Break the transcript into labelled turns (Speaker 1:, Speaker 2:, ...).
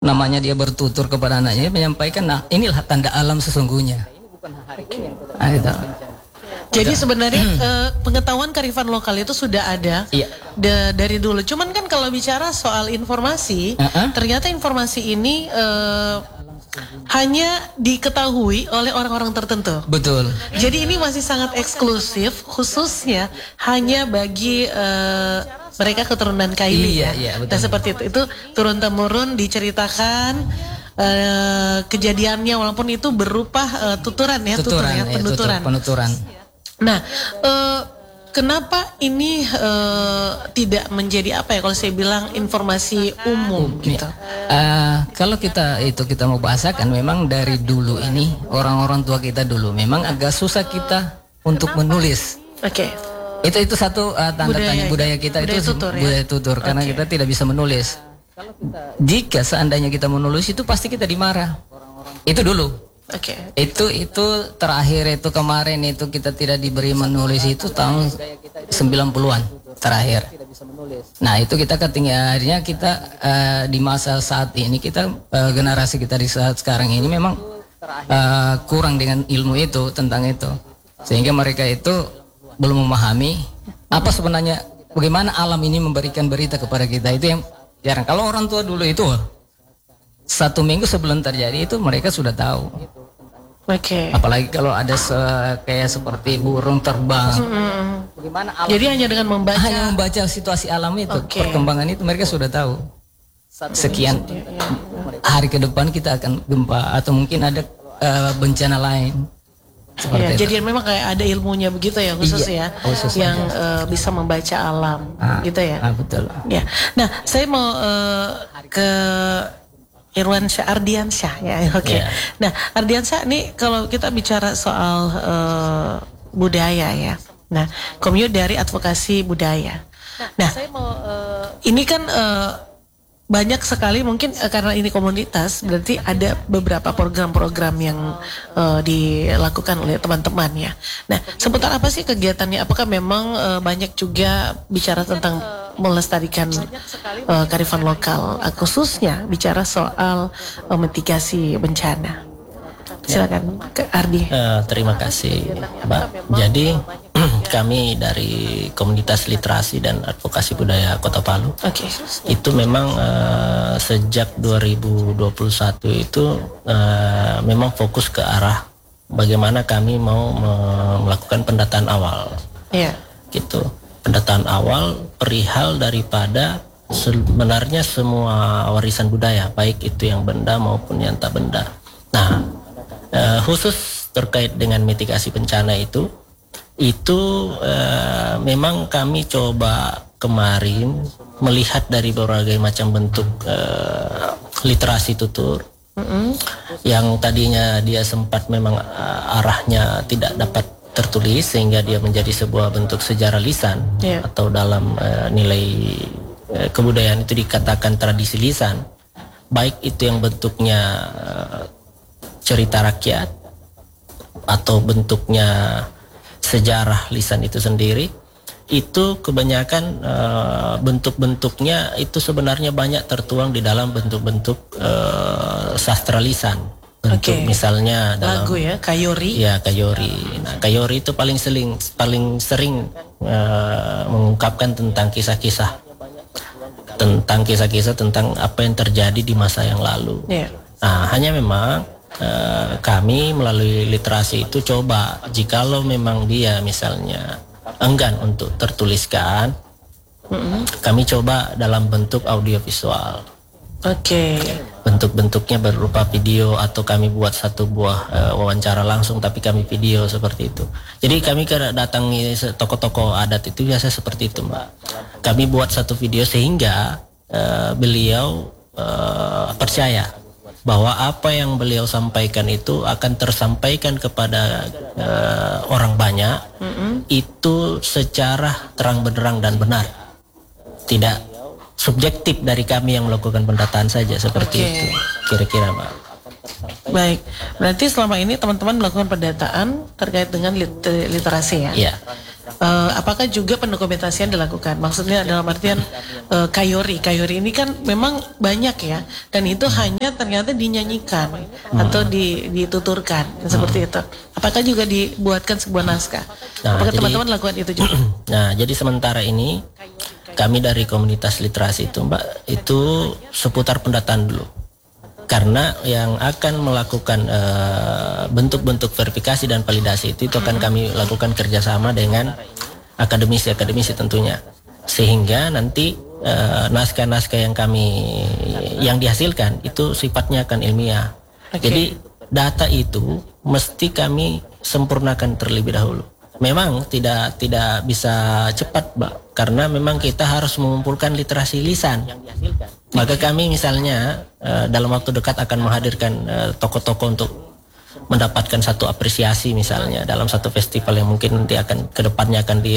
Speaker 1: namanya dia bertutur kepada anaknya, menyampaikan, nah inilah tanda alam sesungguhnya. Nah, itu.
Speaker 2: Jadi sebenarnya pengetahuan kearifan lokal itu sudah ada dari dulu. Cuman kan kalau bicara soal informasi, ternyata informasi ini hanya diketahui oleh orang-orang tertentu.
Speaker 1: Betul.
Speaker 2: Jadi ini masih sangat eksklusif, khususnya hanya bagi mereka keturunan Kaili ya.
Speaker 1: Betul.
Speaker 2: Dan seperti itu turun temurun diceritakan. Kejadiannya walaupun itu berupa tuturan ya,
Speaker 1: penuturan.
Speaker 2: Nah, kenapa ini tidak menjadi apa ya kalau saya bilang informasi umum gitu?
Speaker 1: Kalau kita mau bahasakan, memang dari dulu ini orang-orang tua kita dulu memang agak susah kita untuk menulis.
Speaker 2: Oke.
Speaker 1: Itu satu tanda tanya budaya kita,
Speaker 2: budaya
Speaker 1: itu
Speaker 2: tutur,
Speaker 1: budaya tutur karena kita tidak bisa menulis. Jika seandainya kita menulis itu pasti kita dimarah. Itu dulu.
Speaker 2: Oke.
Speaker 1: Itu terakhir itu kemarin itu kita tidak diberi menulis itu tahun 90-an terakhir. Nah, itu kita akhirnya kita di masa saat ini kita generasi kita di saat sekarang ini memang kurang dengan ilmu itu tentang itu. Sehingga mereka itu belum memahami apa sebenarnya bagaimana alam ini memberikan berita kepada kita. Itu yang jarang. Kalau orang tua dulu itu 1 minggu sebelum terjadi itu mereka sudah tahu.
Speaker 2: Oke.
Speaker 1: Apalagi kalau ada kayak seperti burung terbang. Bagaimana alam?
Speaker 2: Jadi hanya dengan
Speaker 1: membaca situasi alam itu, perkembangan itu mereka sudah tahu. Sekian hari ke depan kita akan gempa atau mungkin ada bencana lain.
Speaker 2: Jadi memang kayak ada ilmunya begitu ya khusus yang bisa membaca alam gitu ya.
Speaker 1: Betul.
Speaker 2: Ya. Nah, saya mau ke Ardiansyah ya. Oke. Nah, Ardiansyah nih kalau kita bicara soal budaya ya. Nah, Komyu dari advokasi budaya. Nah, saya mau ini kan banyak sekali mungkin karena ini komunitas berarti ada beberapa program-program yang dilakukan oleh teman-teman ya. Nah, seputar apa sih kegiatannya? Apakah memang banyak juga bicara tentang melestarikan kearifan lokal, khususnya bicara soal mitigasi bencana? Silakan ke Ardi.
Speaker 3: Terima kasih, Mbak. Jadi kami dari komunitas literasi dan advokasi budaya Kota Palu, itu memang sejak 2021 itu memang fokus ke arah bagaimana kami mau melakukan pendataan awal. Gitu. Pendataan awal perihal daripada sebenarnya semua warisan budaya, baik itu yang benda maupun yang tak benda. Nah, khusus terkait dengan mitigasi bencana itu memang kami coba kemarin melihat dari berbagai macam bentuk literasi tutur yang tadinya dia sempat memang arahnya tidak dapat tertulis sehingga dia menjadi sebuah bentuk sejarah lisan atau dalam nilai kebudayaan itu dikatakan tradisi lisan, baik itu yang bentuknya cerita rakyat atau bentuknya sejarah lisan itu sendiri, itu kebanyakan bentuk-bentuknya itu sebenarnya banyak tertuang di dalam bentuk-bentuk sastra lisan. Bentuk misalnya dalam
Speaker 2: lagu ya, kayori.
Speaker 3: Ya, kayori. Nah, kayori itu paling sering mengungkapkan tentang kisah-kisah tentang apa yang terjadi di masa yang lalu. Nah, hanya memang kami melalui literasi itu coba jikalau memang dia misalnya enggan untuk tertuliskan, kami coba dalam bentuk audiovisual. Bentuk-bentuknya berupa video atau kami buat satu buah wawancara langsung tapi kami video seperti itu. Jadi kami datangi tokoh-tokoh adat itu biasa seperti itu, Mbak. Kami buat satu video sehingga beliau percaya bahwa apa yang beliau sampaikan itu akan tersampaikan kepada orang banyak, itu secara terang benderang dan benar, tidak subjektif dari kami yang melakukan pendataan saja seperti itu kira-kira, Mbak.
Speaker 2: Baik, berarti selama ini teman-teman melakukan pendataan terkait dengan literasi ya?
Speaker 3: Iya.
Speaker 2: apakah juga pendokumentasian dilakukan? Maksudnya dalam artian kayori ini kan memang banyak ya, dan itu hanya ternyata dinyanyikan atau dituturkan seperti itu. Apakah juga dibuatkan sebuah naskah? Apakah teman-teman lakukan itu juga?
Speaker 3: Nah, jadi sementara ini kami dari komunitas literasi itu, Mbak, itu seputar pendataan dulu. Karena yang akan melakukan bentuk-bentuk verifikasi dan validasi itu akan kami lakukan kerjasama dengan akademisi tentunya, sehingga nanti naskah-naskah yang dihasilkan itu sifatnya akan ilmiah. Jadi data itu mesti kami sempurnakan terlebih dahulu. Memang tidak bisa cepat, Mbak, karena memang kita harus mengumpulkan literasi lisan. Maka kami misalnya dalam waktu dekat akan menghadirkan tokoh-tokoh untuk mendapatkan satu apresiasi misalnya dalam satu festival yang mungkin nanti akan kedepannya akan